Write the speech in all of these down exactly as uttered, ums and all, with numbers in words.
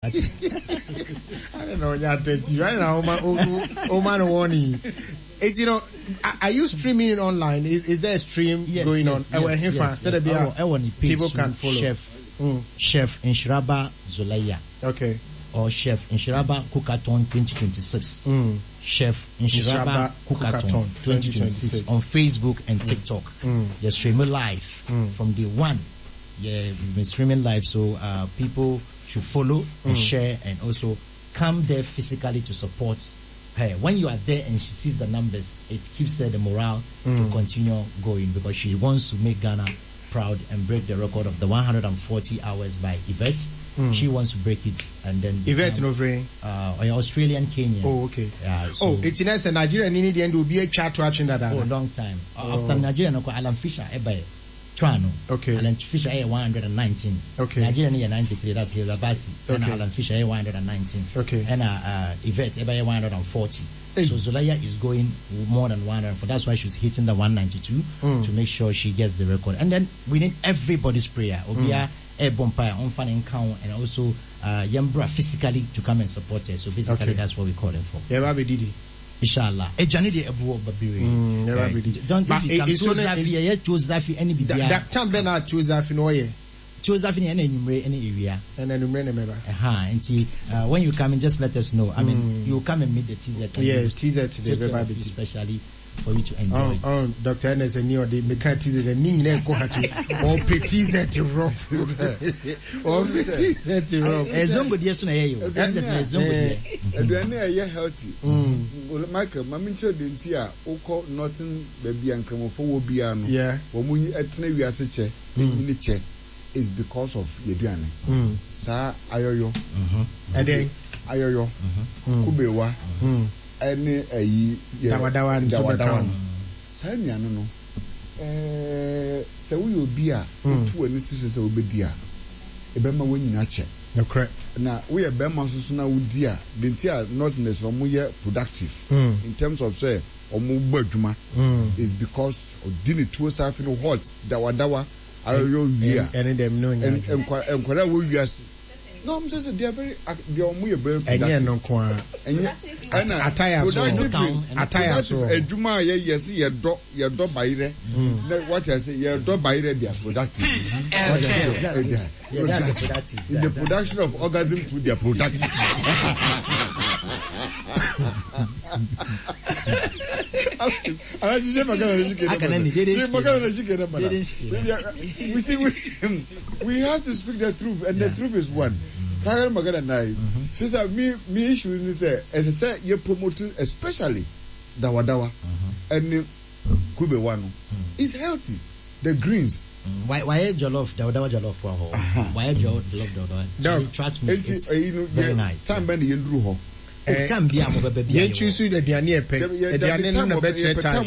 I don't know. Yeah, twenty. Right now, my oh man, warning. It's you know, are you streaming it online? Is, is there a stream yes, going yes, on? Yes, yes, yes, so yes. I, I want people can follow. Chef, mm. Chef Inshiraba Zulaya. Okay. Or Chef Inshiraba Kukaton twenty twenty-six. Mm. Chef Inshiraba Kukaton twenty twenty-six on Facebook and TikTok. Mm. You're streaming live mm. from day one. Yeah, we've been streaming live, so uh, people should follow and mm. share and also come there physically to support her. When you are there and she sees the numbers, it keeps her the morale mm. to continue going because she wants to make Ghana proud and break the record of the one hundred forty hours by Yvette. Mm. She wants to break it and then Yvette no free. Uh, Australian Kenyan. Oh, okay. Yeah, so oh, it's nice. Nigeria need the end will be a chat watching that. Oh, long time. Oh. After Nigeria, no, Alan Fisher, ebe Trano. Okay. Alan Fisher, eh, one hundred nineteen. Okay. Nigeria, near ninety-three. That's Hilda Bassi. Okay. And Alan Fisher, eh, one hundred nineteen. Okay. And uh, uh Yvette, eh, one hundred forty. Hey. So Zulaya is going more than one hundred. That's why she's hitting the one ninety-two mm. to make sure she gets the record. And then we need everybody's prayer. Obia, mm. a bonfire, on fan and count, and also uh, Yambra physically to come and support her. So basically, okay. that's what we call them for. Yeah, Rabbi Didi. Inshallah. E jani de ebu babiri. Mm, yeah, Rabbi Didi. Don't if you come to Zafi, yeah, choose Zafi any bibia. That time Ben I choose Zafi no ye. Choose Zafi any number any area. And then number number. Aha, and see uh, when you come in, just let us know. I mean, mm. you come and meet the teaser. Yeah, teaser today, Rabbi Didi, especially for you to enjoy oh, it. Oh, Doctor Ernest and you, the mechanic teaser, the ning ne ko hatu, or teaser to rock, or teaser to rock. As somebody yes na you. Definitely somebody. Aduane aye healthy. Mm. Michael, mami cho de nti a ukọ nothing baby and kremofo wo bia no. Yeah. Wo mu etena wiase che, ni che is because of yeduane. Mm. Sa ayoyo. Mhm. And then ayoyo. Mhm. Kubewa. Mhm. Any ayi dawadawa dawadawa saa nuanu no eh se wo yo bi a to ani sisi se obedi a ebema wanyina che no correct na we e bema so so na wodi a denti a notness omo ye productive mm. in terms of say omo gbaduma mm. is because odini tuo safi no hot dawadawa ayo wi a and them no and enkwara wo wiase. No, I'm just they are very they are muy very productive. And no kwa. And attire so. Attire so. Ejuma ye yes ye do ye do bayire. What I say ye do bayire they are productive. In the production of orgasm food they are productive. We see we, we have to speak the truth and yeah. the truth is one. Karen Magana Nai. She said me me issue is say as I say you promote especially Dawadawa uh-huh. and Kube Wano. Mm-hmm. It's healthy. The greens. Mm. Why why jollof Dawadawa jollof for her? Uh-huh. Why jollof Dawadawa? No, trust me. It's, it's uh, you know, very yeah, nice. Time ben the Yendru It can be a mobile baby. You choose the Diane Peg. The Diane no better time.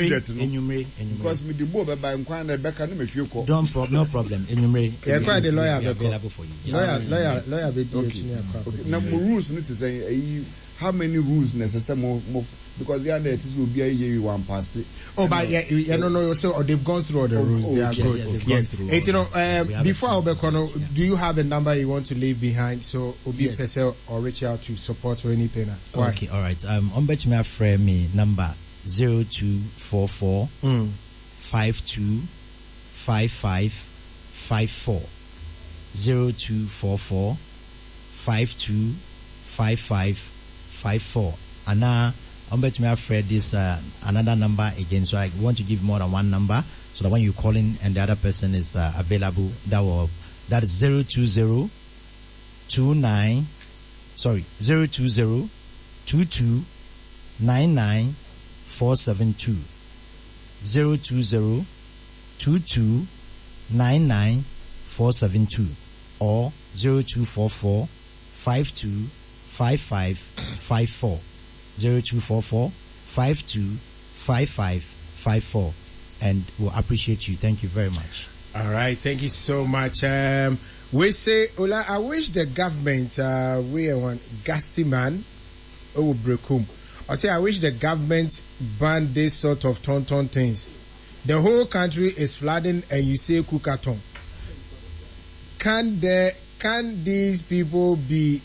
Because me the boy by inquiring back and make you call. Don't problem, no problem. Enumerate. Yeah, quite the lawyer available for you. Lawyer, lawyer, lawyer. Okay. Now rules need to say how many rules necessary more because the other will be a year one pass. Oh, but yeah, you don't know so or they've gone through all the rules. They are good. Yes. You know, before Obekono, do you have a number you want to leave behind so Obi Pesel or reach out to support or anything? Why? Okay, all right. Um, on bet me frame me number zero two four four five two five five five four zero two four four five two five five five four. And now I'm bet me afraid this uh, another number again. So I want to give more than one number so that when you call in and the other person is uh, available, that will that is zero two zero two nine. Sorry, zero two zero two two nine nine four seven two zero two zero two two nine nine four seven two or zero two four four five two five five five four zero two four four five two five five five four, and we'll appreciate you. Thank you very much. All right, thank you so much. Um, we say, Ola, I wish the government, uh, we want Gasti man, oh, Brekum. I say, I wish the government ban this sort of ton-ton things. The whole country is flooding and you say Kukaton. Can there, can these people be